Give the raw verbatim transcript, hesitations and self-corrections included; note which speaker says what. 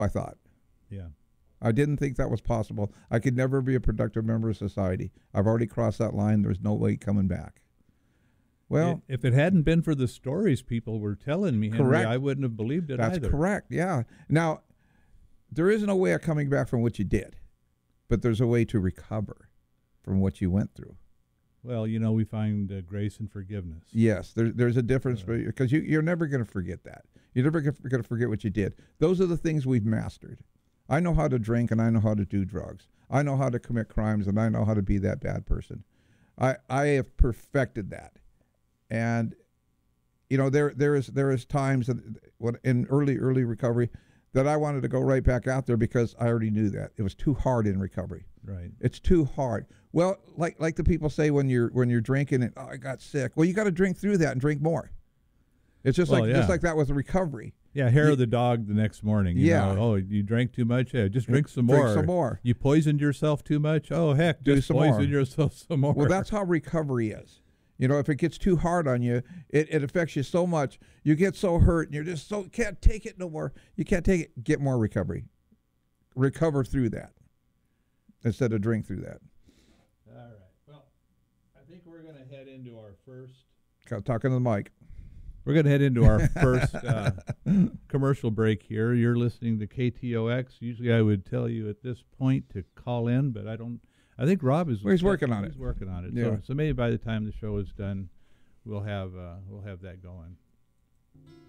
Speaker 1: I thought.
Speaker 2: Yeah.
Speaker 1: I didn't think that was possible. I could never be a productive member of society. I've already crossed that line. There's no way coming back. Well,
Speaker 2: if it hadn't been for the stories people were telling me, Henry,
Speaker 1: correct.
Speaker 2: I wouldn't have believed it
Speaker 1: That's
Speaker 2: either.
Speaker 1: correct, yeah. Now, there isn't a way of coming back from what you did, but there's a way to recover from what you went through.
Speaker 2: Well, you know, we find uh, grace and forgiveness.
Speaker 1: Yes, there, there's a difference,
Speaker 2: Uh,
Speaker 1: because you, you're never going to forget that. You're never going to forget what you did. Those are the things we've mastered. I know how to drink, and I know how to do drugs. I know how to commit crimes, and I know how to be that bad person. I I have perfected that. And, you know, there there is there is times that when in early, early recovery that I wanted to go right back out there because I already knew that. It was too hard in recovery.
Speaker 2: Right.
Speaker 1: It's too hard. Well, like like the people say when you're when you're drinking and, oh, I got sick. Well, you got to drink through that and drink more. It's just
Speaker 2: Well,
Speaker 1: like
Speaker 2: yeah.
Speaker 1: just like that with recovery.
Speaker 2: Yeah, hair
Speaker 1: You-
Speaker 2: of the dog the next morning. You
Speaker 1: Yeah.
Speaker 2: know, oh, you drank too much? Yeah, just drink some
Speaker 1: Drink
Speaker 2: more.
Speaker 1: some more.
Speaker 2: You poisoned yourself too much? Oh, heck,
Speaker 1: Do
Speaker 2: just
Speaker 1: some
Speaker 2: poison
Speaker 1: more.
Speaker 2: yourself some more.
Speaker 1: Well, that's how recovery is. You know, if it gets too hard on you, it, it affects you so much. You get so hurt, and you're just so can't take it no more. You can't take it. Get more recovery. Recover through that instead of drink through that.
Speaker 2: All right. Well, I think we're going to head into our first.
Speaker 1: Talking to the mic.
Speaker 2: We're going to head into our first uh, commercial break here. You're listening to K T O X. Usually, I would tell you at this point to call in, but I don't. I think Rob is.
Speaker 1: Well, he's working on
Speaker 2: he's
Speaker 1: it.
Speaker 2: working on it.
Speaker 1: Yeah.
Speaker 2: So, so maybe by the time the show is done, we'll have uh, we'll have that going.